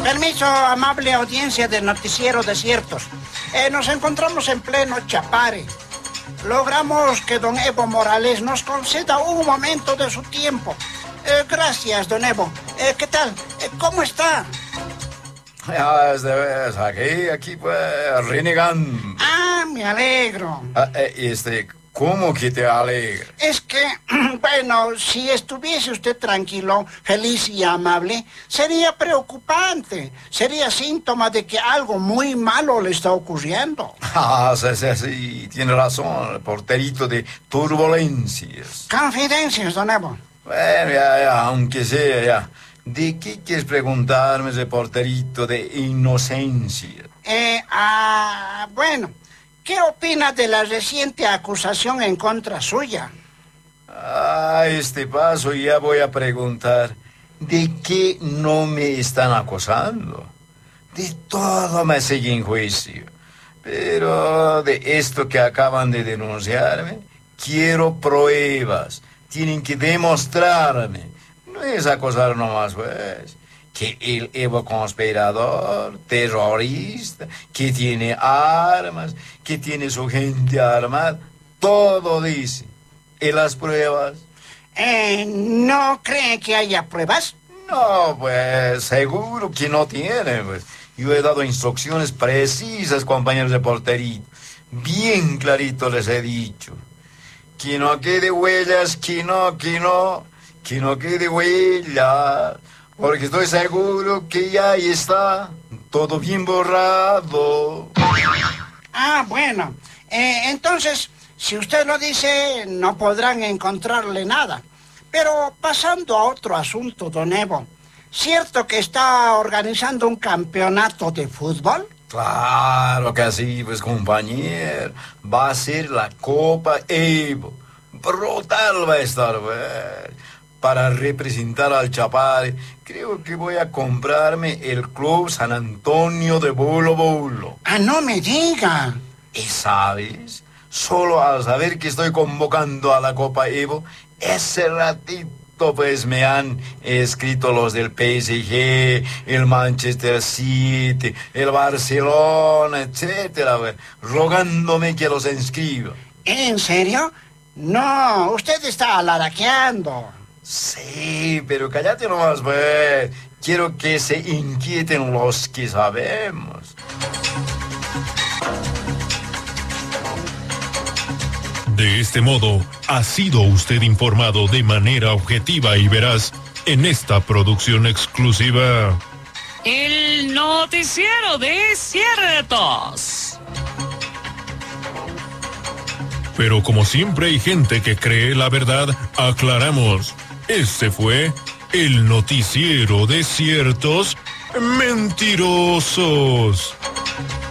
Permiso, amable audiencia del noticiero Desiertos. Nos encontramos en pleno Chapare. Logramos que don Evo Morales nos conceda un momento de su tiempo. Gracias, don Evo. ¿Qué tal? ¿Cómo está? Ya, aquí pues, renegando. Ah, me alegro. ¿Cómo que te alegra? Es que, bueno, si estuviese usted tranquilo, feliz y amable, sería preocupante. Sería síntoma de que algo muy malo le está ocurriendo. Sí, tiene razón, el porterito de turbulencias. Confidencias, don Evo. Bueno, ya, aunque sea, ya. ¿De qué quieres preguntarme ese porterito de inocencia? Bueno, ¿qué opina de la reciente acusación en contra suya? A este paso ya voy a preguntar, ¿de qué no me están acusando? De todo me siguen juicio. Pero de esto que acaban de denunciarme, quiero pruebas. Tienen que demostrarme. No es acusar nomás, pues. Que el Evo conspirador, terrorista, que tiene armas, que tiene su gente armada, todo dice. ¿Y las pruebas? ¿No cree que haya pruebas? No, pues, seguro que no tiene, pues. Yo he dado instrucciones precisas, compañeros de portería. Bien clarito les he dicho. Que no quede huellas, que no quede huellas. Porque estoy seguro que ya está todo bien borrado. Bueno. Entonces, si usted lo dice, no podrán encontrarle nada. Pero pasando a otro asunto, don Evo, ¿cierto que está organizando un campeonato de fútbol? Claro que sí, pues, compañero. Va a ser la Copa Evo. Brutal va a estar, pues. Para representar al Chapare, creo que voy a comprarme el Club San Antonio de Bolo Bolo. No me diga. ¿Y sabes? Solo al saber que estoy convocando a la Copa Evo, ese ratito pues me han escrito los del PSG, el Manchester City, el Barcelona, etcétera, pues, rogándome que los inscriba. ¿En serio? No, usted está alaraqueando. Sí, pero cállate nomás, pues. Quiero que se inquieten los que sabemos. De este modo, ha sido usted informado de manera objetiva y veraz en esta producción exclusiva. El noticiero Desiertos. Pero como siempre hay gente que cree la verdad, aclaramos. Este fue el noticiero Desiertos Mentirosos.